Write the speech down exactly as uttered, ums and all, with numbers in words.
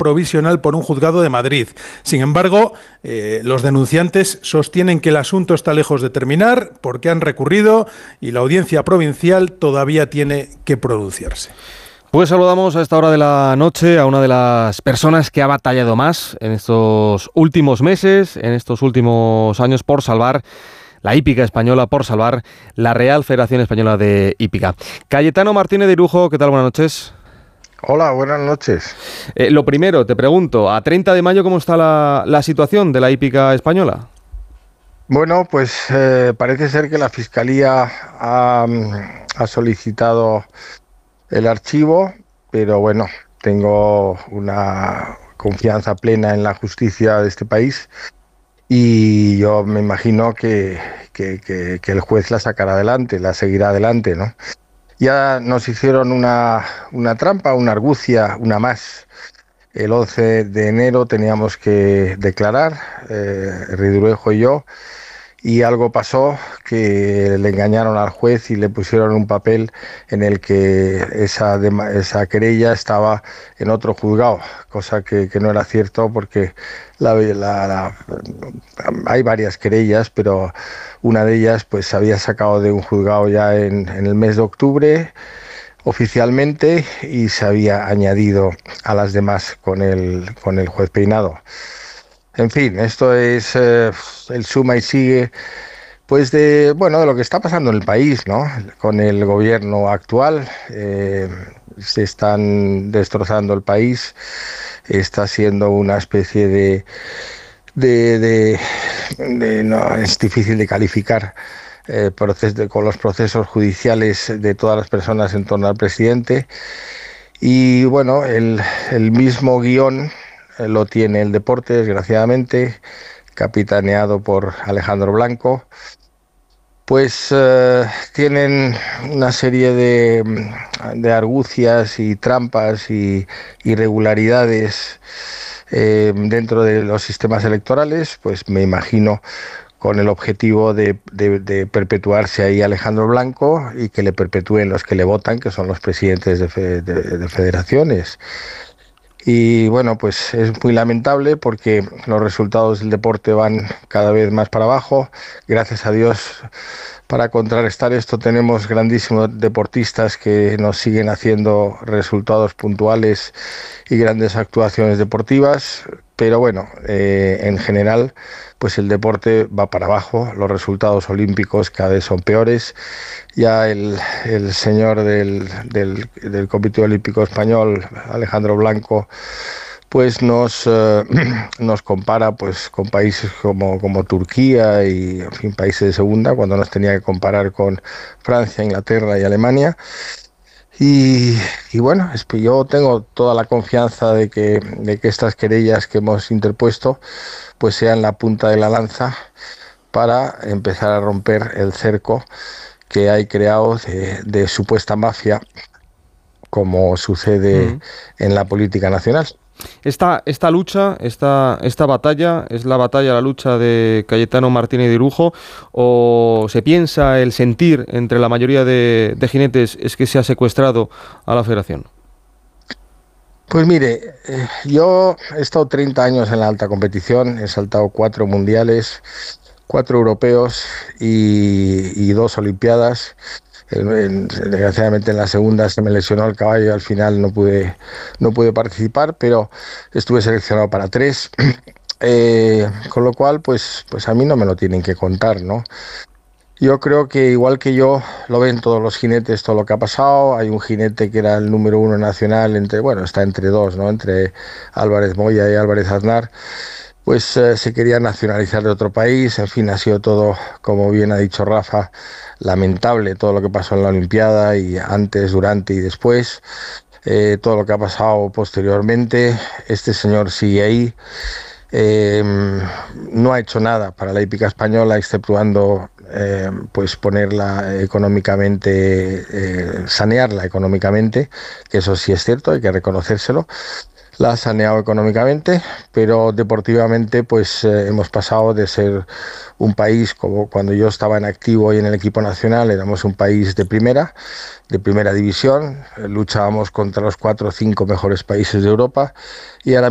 provisional por un juzgado de Madrid. Sin embargo, eh, los denunciantes sostienen que el asunto está lejos de terminar porque han recurrido y la audiencia provincial todavía tiene que pronunciarse. Pues saludamos a esta hora de la noche a una de las personas que ha batallado más en estos últimos meses, en estos últimos años por salvar la hípica española, por salvar la Real Federación Española de Hípica. Cayetano Martínez de Irujo, ¿qué tal? Buenas noches. Hola, buenas noches. Eh, lo primero, te pregunto, a treinta de mayo, ¿cómo está la, la situación de la hípica española? Bueno, pues eh, parece ser que la Fiscalía ha, ha solicitado el archivo, pero bueno, tengo una confianza plena en la justicia de este país y yo me imagino que, que, que, que el juez la sacará adelante, la seguirá adelante, ¿no? Ya nos hicieron una, una trampa, una argucia, una más. El once de enero teníamos que declarar, eh, Ridruejo y yo, y algo pasó que le engañaron al juez y le pusieron un papel en el que esa, esa querella estaba en otro juzgado, cosa que, que no era cierto porque la, la, la, hay varias querellas, pero una de ellas pues se había sacado de un juzgado ya en, en el mes de octubre oficialmente y se había añadido a las demás con el, con el juez Peinado. En fin, esto es eh, el suma y sigue pues de bueno de lo que está pasando en el país, ¿no? Con el gobierno actual eh, se están destrozando el país, está siendo una especie de de, de, de no es difícil de calificar eh, proces, de, con los procesos judiciales de todas las personas en torno al presidente y bueno el el mismo guión lo tiene el deporte, desgraciadamente, capitaneado por Alejandro Blanco. Pues eh, tienen una serie de, de argucias y trampas y irregularidades eh, dentro de los sistemas electorales, pues me imagino con el objetivo de, de, de perpetuarse ahí Alejandro Blanco y que le perpetúen los que le votan, que son los presidentes de, fe, de, de federaciones. Y bueno, pues es muy lamentable porque los resultados del deporte van cada vez más para abajo. Gracias a Dios, para contrarrestar esto tenemos grandísimos deportistas que nos siguen haciendo resultados puntuales y grandes actuaciones deportivas. Pero bueno, eh, en general, pues el deporte va para abajo, los resultados olímpicos cada vez son peores. Ya el, el señor del, del, del Comité Olímpico Español, Alejandro Blanco, pues nos, eh, nos compara pues con países como, como Turquía y en fin, países de segunda, cuando nos tenía que comparar con Francia, Inglaterra y Alemania. Y, y bueno, es que yo tengo toda la confianza de que, de que estas querellas que hemos interpuesto pues sean la punta de la lanza para empezar a romper el cerco que hay creado de, de supuesta mafia, como sucede mm. en la política nacional. Esta, esta lucha, esta, esta batalla, ¿es la batalla, la lucha de Cayetano Martínez de Irujo? ¿O se piensa el sentir entre la mayoría de, de jinetes es que se ha secuestrado a la federación? Pues mire, eh, yo he estado treinta años en la alta competición, he saltado cuatro mundiales, cuatro europeos y, y dos olimpiadas. Desgraciadamente en la segunda se me lesionó el caballo y al final no pude, no pude participar, pero estuve seleccionado para tres, eh, con lo cual pues, pues a mí no me lo tienen que contar, ¿no? Yo creo que igual que yo lo ven todos los jinetes, todo lo que ha pasado. Hay un jinete que era el número uno nacional, entre bueno, está entre dos, ¿no? Entre Álvarez Moya y Álvarez Aznar. Pues eh, se quería nacionalizar de otro país, en fin, ha sido todo, como bien ha dicho Rafa, lamentable todo lo que pasó en la Olimpiada y antes, durante y después, eh, todo lo que ha pasado posteriormente. Este señor sigue ahí, eh, no ha hecho nada para la hípica española, exceptuando eh, pues ponerla económicamente, eh, sanearla económicamente, que eso sí es cierto, hay que reconocérselo. La ha saneado económicamente, pero deportivamente pues eh, hemos pasado de ser un país, como cuando yo estaba en activo y en el equipo nacional, éramos un país de primera, de primera división, luchábamos contra los cuatro o cinco mejores países de Europa y ahora